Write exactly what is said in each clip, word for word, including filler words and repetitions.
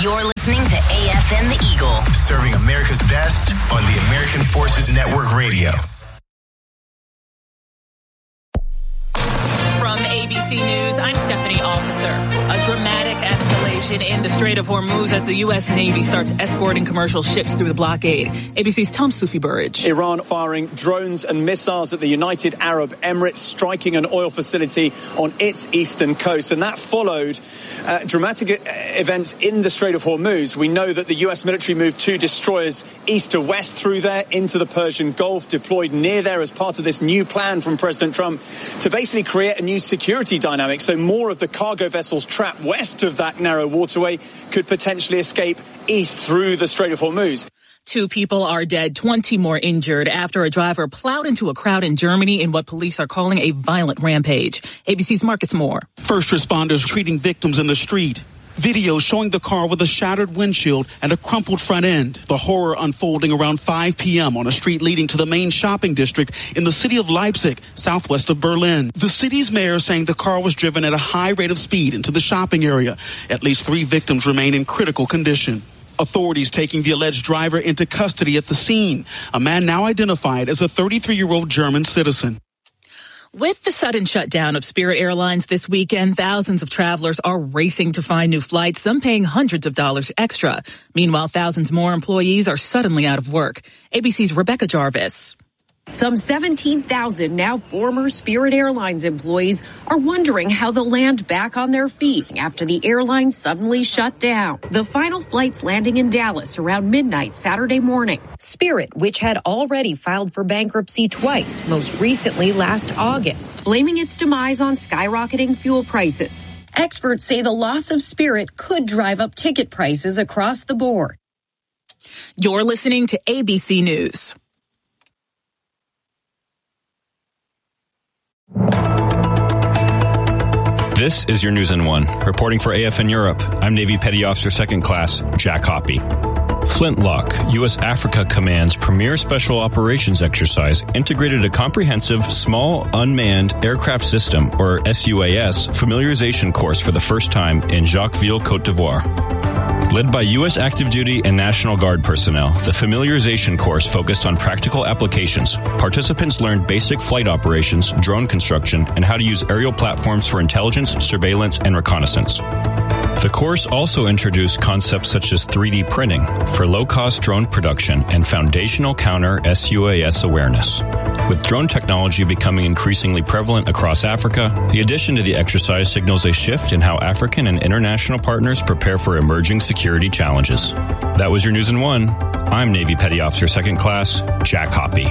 You're listening to A F N The Eagle. Serving America's best on the American Forces Network Radio. From A B C News, I'm Stephanie Officer. A dramatic escalation in the Strait of Hormuz as the U S. Navy starts escorting commercial ships through the blockade. A B C's Tom Sufi Burridge. Iran firing drones and missiles at the United Arab Emirates, striking an oil facility on its eastern coast. And that followed uh, dramatic events in the Strait of Hormuz. We know that the U S military moved two destroyers east to west through there into the Persian Gulf, deployed near there as part of this new plan from President Trump to basically create a new security dynamic. So more of the cargo vessels trapped west of that narrow waterway could potentially escape east through the Strait of Hormuz. Two people are dead, twenty more injured after a driver plowed into a crowd in Germany in what police are calling a violent rampage. A B C's Marcus Moore. First responders treating victims in the street. Video showing the car with a shattered windshield and a crumpled front end. The horror unfolding around five p.m. on a street leading to the main shopping district in the city of Leipzig, southwest of Berlin. The city's mayor saying the car was driven at a high rate of speed into the shopping area. At least three victims remain in critical condition. Authorities taking the alleged driver into custody at the scene. A man now identified as a thirty-three-year-old German citizen. With the sudden shutdown of Spirit Airlines this weekend, thousands of travelers are racing to find new flights, some paying hundreds of dollars extra. Meanwhile, thousands more employees are suddenly out of work. A B C's Rebecca Jarvis. Some seventeen thousand now former Spirit Airlines employees are wondering how they'll land back on their feet after the airline suddenly shut down. The final flights landing in Dallas around midnight Saturday morning. Spirit, which had already filed for bankruptcy twice, most recently last August, blaming its demise on skyrocketing fuel prices. Experts say the loss of Spirit could drive up ticket prices across the board. You're listening to A B C News. This is your News in One. Reporting for A F N Europe, I'm Navy Petty Officer Second Class Jack Hoppy. Flintlock, U S. Africa Command's premier special operations exercise, integrated a comprehensive small unmanned aircraft system, or S U A S, familiarization course for the first time in Jacquesville, Côte d'Ivoire. Led by U S active duty and National Guard personnel, the familiarization course focused on practical applications. Participants learned basic flight operations, drone construction, and how to use aerial platforms for intelligence, surveillance, and reconnaissance. The course also introduced concepts such as three D printing for low-cost drone production and foundational counter S U A S awareness. With drone technology becoming increasingly prevalent across Africa, the addition to the exercise signals a shift in how African and international partners prepare for emerging security challenges. That was your News in One. I'm Navy Petty Officer Second Class Jack Hoppy.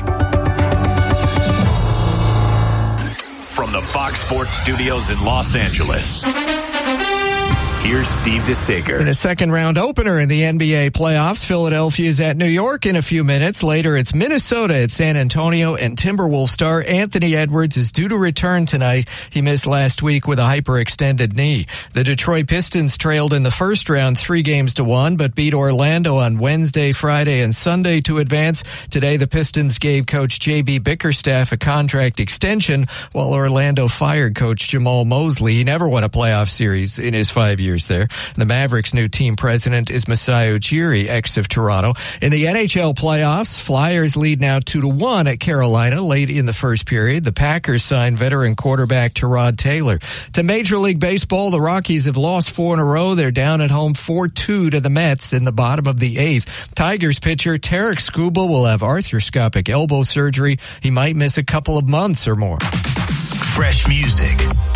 From the Fox Sports Studios in Los Angeles, here's Steve DeSager. In a second-round opener in the N B A playoffs, Philadelphia is at New York in a few minutes. Later, it's Minnesota at San Antonio, and Timberwolves star Anthony Edwards is due to return tonight. He missed last week with a hyperextended knee. The Detroit Pistons trailed in the first round three games to one, but beat Orlando on Wednesday, Friday, and Sunday to advance. Today, the Pistons gave coach J B Bickerstaff a contract extension, while Orlando fired coach Jamal Mosley. He never won a playoff series in his five years there. The Mavericks' new team president is Masai Ujiri, ex of Toronto. In the N H L playoffs, Flyers lead now two to one at Carolina late in the first period. The Packers signed veteran quarterback Tyrod Taylor. To Major League Baseball, the Rockies have lost four in a row. They're down at home four two to the Mets in the bottom of the eighth. Tigers pitcher Tarek Skubal will have arthroscopic elbow surgery. He might miss a couple of months or more. Fresh music.